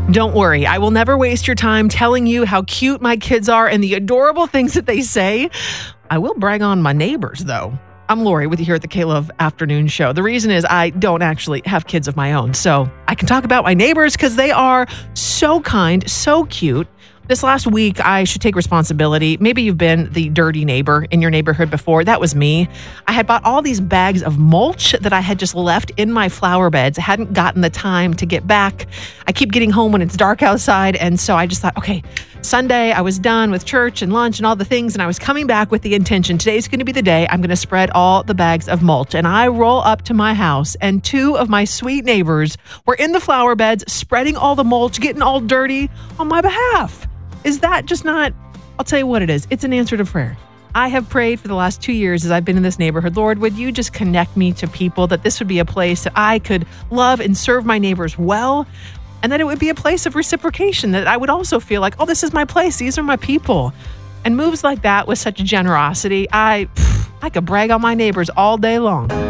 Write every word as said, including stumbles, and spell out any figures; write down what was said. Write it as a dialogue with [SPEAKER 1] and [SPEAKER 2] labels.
[SPEAKER 1] Don't worry, I will never waste your time telling you how cute my kids are and the adorable things that they say. I will brag on my neighbors, though. I'm Lori with you here at the K-Love Afternoon Show. The reason is I don't actually have kids of my own, so I can talk about my neighbors because they are so kind, so cute. This last week, I should take responsibility. Maybe you've been the dirty neighbor in your neighborhood before. That was me. I had bought all these bags of mulch that I had just left in my flower beds. I hadn't gotten the time to get back. I keep getting home when it's dark outside, and so I just thought, okay, Sunday, I was done with church and lunch and all the things, and I was coming back with the intention, today's going to be the day I'm going to spread all the bags of mulch. And I roll up to my house, and two of my sweet neighbors were in the flower beds, spreading all the mulch, getting all dirty on my behalf. Is that just not, I'll tell you what it is. It's an answer to prayer. I have prayed for the last two years as I've been in this neighborhood. Lord, would you just connect me to people, that this would be a place that I could love and serve my neighbors well, and that it would be a place of reciprocation, that I would also feel like, oh, this is my place. These are my people. And moves like that with such generosity, I, I could brag on my neighbors all day long.